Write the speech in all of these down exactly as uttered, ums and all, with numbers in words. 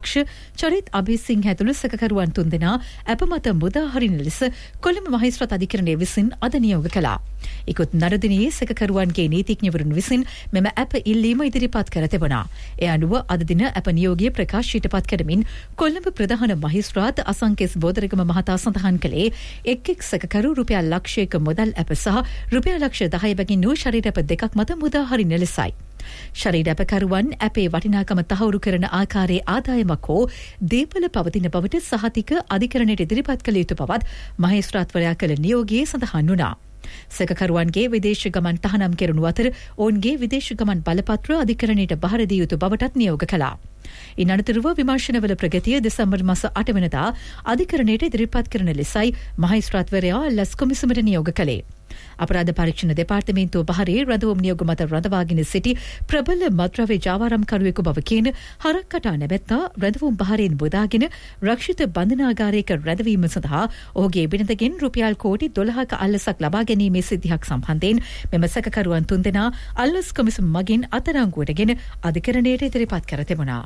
අධ්‍යක්ෂ චරිත් අබේසිංහ ඇතුළු සැකකරුවන් තුන්දෙනා අප මත මුදා හරින ලෙස කොළඹ මහේස්ත්‍රාත් අධිකරණය විසින් අද නියෝග කළා. ඉක්ුත් නරදිනයේ සැකකරුවන්ගේ නීතිඥවරුන් විසින් මෙම අප ඉල්ලීම ඉදිරිපත් කර තිබුණා. ඒ අනුව අද දින අප නියෝගය ප්‍රකාශයට පත් කරමින් කොළඹ ප්‍රධාන මහේස්ත්‍රාත් අසංකේස් බෝධරගම මහතා සඳහන් කළේ එක් එක් සැකකරු රුපියල් ලක්ෂයක මුදල් අප සහ රුපියල් ලක්ෂ දහය බැගින් වූ ශරීර අප දෙකක් මත මුදා හරින ලෙසයි. ශරීර අපකරුවන් අපේ වටිනාකම තහවුරු කරන ආකාරයේ ආදායමක් හෝ දේපල පවතින බවට සහතික අධිකරණයට ඉදිරිපත් කළ යුතු බවත් මහේස්ත්‍රාත්වරයා කළ නියෝගයේ සඳහන් වුණා. සැකකරුවන්ගේ විදේශ ගමන් තහනම් කෙරුණු අතර ඔවුන්ගේ විදේශ ගමන් බලපත්‍ර අධිකරණයට බහර දිය යුතු බවටත් නියෝග කළා. ඉන් අනතුරුව විමර්ශනවල ප්‍රගතිය දෙසැම්බර් මාස අට වෙනිදා අධිකරණයට ඉදිරිපත් කරන ලෙසයි මහේස්ත්‍රාත්වරයා ලස් කොමිසමට නියෝග කළේ. අපරාධ පරීක්ෂණ දෙපාර්තමේන්තුව බහරේ රදවුම් නියෝග මත රඳවාගෙන සිටි ප්‍රබල මත්ද්‍රව්‍ය ජාවාරම්කරුවෙකු බව කියන හරක් කටා නැවැත්තා රදවුම් බහරෙන් බොදාගෙන රක්ෂිත බන්ධනාගාරයක රැඳවීම සඳහා ඔහුගේ බිරිඳගෙන් රුපියල් කෝටි දොළහක අල්ලසක් ලබා ගැනීමේ සිද්ධියක් සම්බන්ධයෙන් මෙම සැකකරුවන් තුන්දෙනා අල්ලස් කොමිසම මගින් අත්අඩංගුවටගෙන අධිකරණයට ඉදිරිපත් කර තිබුණා.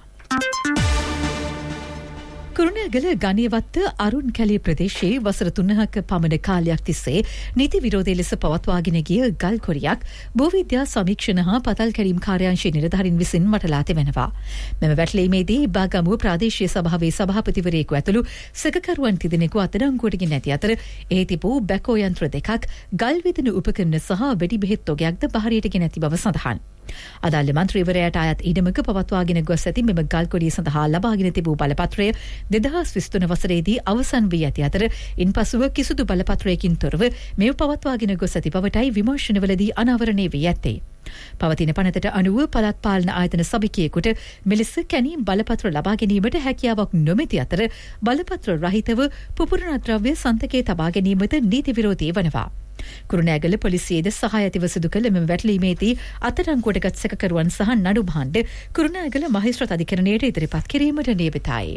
කුරුණෑගල ගණේවත්ත අරුන් කැලේ ප්‍රදේශයේ වසර තුනක පමණ කාලයක් තිස්සේ නීති විරෝධී ලෙස පවත්වාගෙන ගිය ගල් කොරියක් භූවිද්‍යා සමීක්ෂණ හා පතල් කැරීම් කාර්යාංශයේ නිලධාරීන් විසින් මටලා තිබෙනවා. මෙම වැටලීමේදී බාගමුව ප්‍රාදේශීය සභාවේ සභාපතිවරයෙකු ඇතුළු සැකකරුවන් තිදෙනෙකු අත්අඩංගුවට ගෙන ඇති අතර එහි තිබූ බැකෝ යන්ත්‍ර දෙකක්, ගල් විදින උපකරණ සහ වෙඩි බෙහෙත් තොගයක්ද බහරයට ගෙන ඇති බව සඳහන්. අදාළ මන්ත්‍රීවරයාට අයත් ඉඩමක පවත්වාගෙන ගොස් ඇති මෙම ගල්කොඩිය සඳහා ලබාගෙන තිබූ බලපත්‍රය දෙදහස් විසිතුන වසරේදී අවසන් වී ඇති අතර ඉන්පසුව කිසිදු බලපත්‍රයකින් තොරව මෙය පවත්වාගෙන ගොස් ඇති බවටයි විමර්ශනවලදී අනාවරණය වී ඇත්තේ. පවතින පනතට අනුව පළාත් පාලන ආයතන සභිකයෙකුට මෙලෙස කැනීම් බලපත්‍ර ලබා ගැනීමට හැකියාවක් නොමැති අතර බලපත්‍ර රහිතව පුපුරණ ද්‍රව්‍ය සන්තකයේ තබා ගැනීමට නීති විරෝධී වනවා. කුරුණෑගල පොලිසියේද සහාය ඇතිව සිදු කළ මෙම වැටලීමේදී අත්අඩංගුවටගත් සැකකරුවන් සහ නඩු භාණ්ඩ කුරුණෑගල මහේස්ත්‍රාත් අධිකරණයට ඉදිරිපත් කිරීමට නියමිතයි.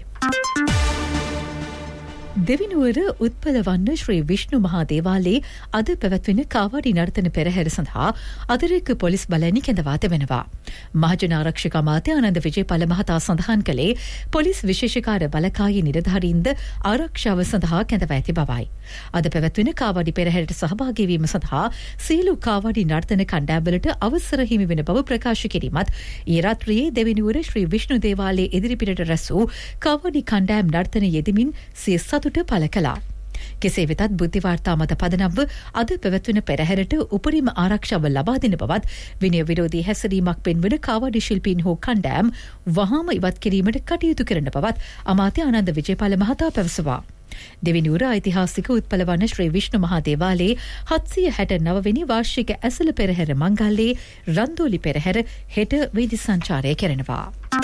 දෙවිනුවර උත්පලවන්න ශ්‍රී විෂ්ණු මහා දේවාලයේ අද පැවැත්වෙන කාවඩි නර්තන පෙරහැර සඳහා අතිරේක පොලිස් බලයනි කැඳවා තිබෙනවා. මහජන ආරක්ෂක අමාත්‍ය ආනන්ද විජේපල මහතා සඳහන් කළේ පොලිස් විශේෂකාර බලකායේ නිලධාරීන්ද ආරක්ෂාව සඳහා කැඳවා ඇති බවයි. අද පැවැත්වෙන කාවඩි පෙරහැරට සහභාගී වීම සඳහා සියලු කාවඩි නර්තන කණ්ඩායම්වලට අවසර හිමි වෙන බව ප්‍රකාශ කිරීමත් ඊ රාත්‍රියේ දෙවිනුවර ශ්‍රී විෂ්ණු දේවාලයේ ඉදිරිපිටට රැස් වූ කාවඩි කණ්ඩායම් නර්තන යෙදමින් සිය සතුට පළ කළා. කෙසේ වෙතත් බුද්ධි වාර්තා මත පදනම්ව අද පැවැත්වෙන පෙරහැරට උපරිම ආරක්ෂාව ලබා දෙන බවත් විනය විරෝධී හැසිරීමක් පෙන්වන කාවඩි ශිල්පීන් හෝ කණ්ඩායම් වහාම ඉවත් කිරීමට කටයුතු කරන බවත් අමාත්‍ය ආනන්ද විජේපල මහතා පැවසුවා. දෙවිනුවර ඓතිහාසික උත්පලවන්න ශ්‍රී විෂ්ණු මහා දේවාලයේ හත්සිය හැට නව වෙනි වාර්ෂික ඇසළ පෙරහැර මංගල්‍යයේ රන්දෝලි පෙරහැර හෙට වීදි සංචාරය කරනවා.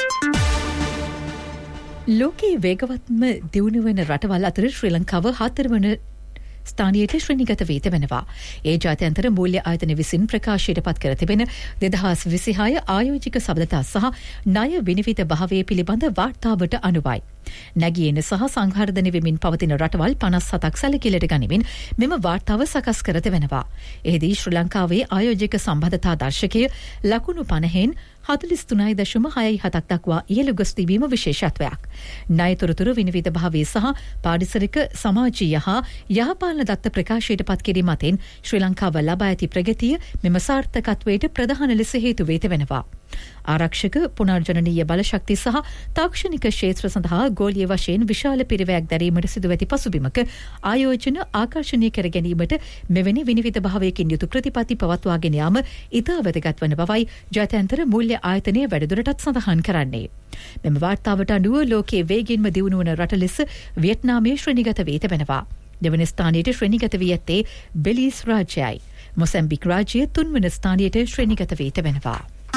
ලෝකයේ වේගවත්ම දියුණු වන රටවල් අතර ශ්‍රී ලංකාව හතරවන ස්ථානයට ශ්‍රේණිගත වී තිබෙනවා. ඒ ජාත්‍යන්තර මූල්‍ය ආයතන විසින් ප්‍රකාශයට පත් කර තිබෙන දෙදහස් විසිහය ආයෝජික සබඳතා සහ ණය විනිවිද භාවය පිළිබඳ වාර්තාවට අනුවයි. නැගියන සහ සංවර්ධනය වෙමින් පවතින රටවල් පනස් හතක් සැලකිල්ලට ගනිමින් මෙම වාර්තාව සකස් කර තිබෙනවා. එහිදී ශ්‍රී ලංකාවේ ආයෝජික සම්බන්ධතා දර්ශකය ලකුණු පනහෙන් හතළිස් තුනයි දශම හයයි හතක් දක්වා ඉහළ ගොස් තිබීම විශේෂත්වයක්. ණයතොරතුරු විනිවිද භාවය සහ පාරිසරික සමාජීය හා යහපාලන දත්ත ප්‍රකාශයට පත් කිරීම අතින් ශ්‍රී ලංකාව ලබා ඇති ප්‍රගතිය මෙම සාර්ථකත්වයට ප්‍රධාන ලෙස හේතු වේ තිබෙනවා. ආරක්ෂක පුනර්ජනනීය බලශක්ති සහ තාක්ෂණික ක්ෂේත්‍ර සඳහා ගෝලීය වශයෙන් විශාල පිරිවැයක් දැරීමට සිදු ඇති පසුබිමක ආයෝජන ආකර්ෂණීය කර ගැනීමට මෙවැනි විනිවිද භාවයකින් යුතු ප්‍රතිපත්ති පවත්වාගෙන යාම ඉතා වැදගත් වන බවයි ජාත්‍යන්තර මූල්‍ය ආයතනය වැඩිදුරටත් සඳහන් කරන්නේ. මෙම වාර්තාවට අනුව ලෝකයේ වේගින්ම දියුණු වන රට ලෙස වියට්නාමයේ ශ්‍රේණිගත වී තිබෙනවා. දෙවන ස්ථානයට ශ්‍රේණිගත වී ඇත්තේ බෙලිස් රාජ්‍යයි. මොසැම්බික් රාජ්‍යය තුන්වන ස්ථානයට ශ්‍රේණිගත වී තිබෙනවා.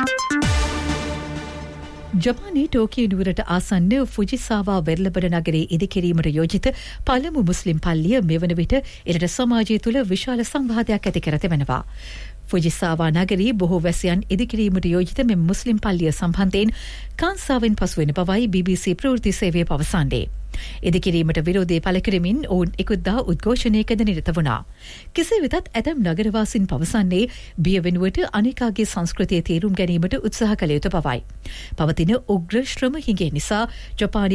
ජපානයේ ටෝකියෝ නුවරට ආසන්න ෆුජිසාවා වෙරළබඩ නගරයේ ඉදිකිරීමට යෝජිත පළමු මුස්ලිම් පල්ලිය මෙවන විට එරට සමාජය තුළ විශාල සංවාදයක් ඇති කර තිබෙනවා. ෆුජිසාවා නගරී බොහෝ වැසියන් ඉදිකිරීමට යෝජිත මෙම මුස්ලිම් පල්ලිය සම්බන්ධයෙන් කාන්සාවෙන් පසුවෙන බවයි බී බී සී ප්‍රවෘත්ති සේවය පවසන්නේ. ඉදිකිරීමට විරෝධය පළ කරමින් ඔවුන් එකුද්දා උද්ඝෝෂණයකද නිරත වුණා. කෙසේ වෙතත් ඇතැම් නගරවාසීන් පවසන්නේ බිය වෙනුවට අනිකාගේ සංස්කෘතිය තේරුම් ගැනීමට උත්සාහ කළ යුතු බවයි. පවතින උග්‍ර ශ්‍රම හිඟේ නිසා ජපානයේ